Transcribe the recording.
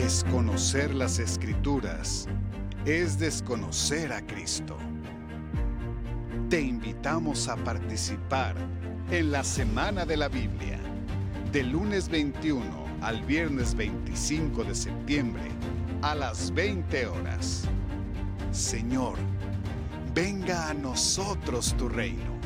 Desconocer las Escrituras es desconocer a Cristo. Te invitamos a participar en la Semana de la Biblia, del lunes 21 al viernes 25 de septiembre a las 20 horas. Señor, venga a nosotros tu reino.